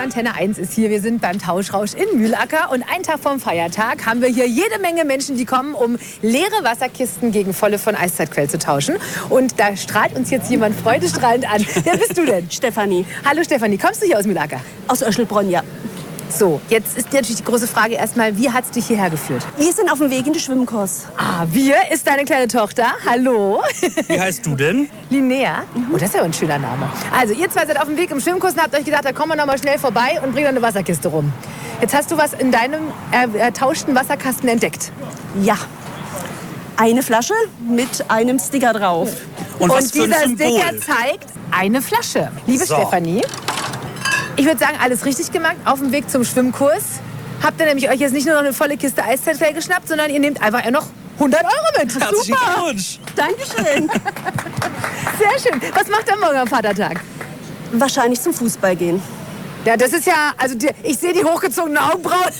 Antenne 1 ist hier. Wir sind beim Tauschrausch in Mühlacker. Und einen Tag vorm Feiertag haben wir hier jede Menge Menschen, die kommen, um leere Wasserkisten gegen volle von Eiszeitquell zu tauschen. Und da strahlt uns jetzt jemand freudestrahlend an. Wer bist du denn? Stefanie. Hallo Stefanie, kommst du hier aus Mühlacker? Aus Öschelbronn, ja. So, jetzt ist natürlich die große Frage erstmal, wie hat es dich hierher geführt? Wir sind auf dem Weg in den Schwimmkurs. Ah, wir ist deine kleine Tochter. Hallo. Wie heißt du denn? Linnea. Oh, das ist ja ein schöner Name. Also, ihr zwei seid auf dem Weg im Schwimmkurs und habt euch gedacht, da kommen wir noch mal schnell vorbei und bringen eine Wasserkiste rum. Jetzt hast du was in deinem ertauschten Wasserkasten entdeckt. Ja. Eine Flasche mit einem Sticker drauf. Und was für ein dieser Symbol? Sticker zeigt eine Flasche. Liebe So. Stefanie, ich würde sagen, alles richtig gemacht. Auf dem Weg zum Schwimmkurs habt ihr nämlich euch jetzt nicht nur noch eine volle Kiste Eiszeitquell geschnappt, sondern ihr nehmt einfach noch 100 Euro mit. Herzlichen Super. Glückwunsch. Dankeschön. Sehr schön. Was macht ihr morgen am Vatertag? Wahrscheinlich zum Fußball gehen. Ja, das ist ja, also ich sehe die hochgezogenen Augenbrauen.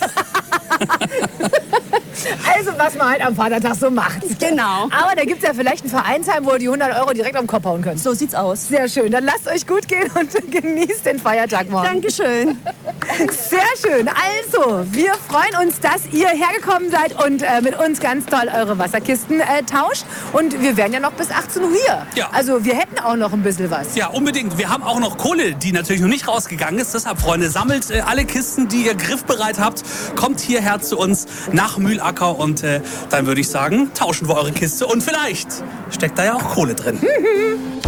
Also, was man halt am Vatertag so macht. Genau. Aber da gibt es ja vielleicht ein Vereinsheim, wo ihr die 100 Euro direkt am Kopf hauen könnt. So sieht's aus. Sehr schön. Dann lasst euch gut gehen und genießt den Feiertag morgen. Dankeschön. Sehr schön. Also, wir freuen uns, dass ihr hergekommen seid und mit uns ganz toll eure Wasserkisten tauscht. Und wir wären ja noch bis 18 Uhr hier. Ja. Also, wir hätten auch noch ein bisschen was. Ja, unbedingt. Wir haben auch noch Kohle, die natürlich noch nicht rausgegangen ist. Deshalb, Freunde, sammelt alle Kisten, die ihr griffbereit habt. Kommt hierher zu uns nach Mühlacker und dann würde ich sagen, tauschen wir eure Kiste und vielleicht steckt da ja auch Kohle drin.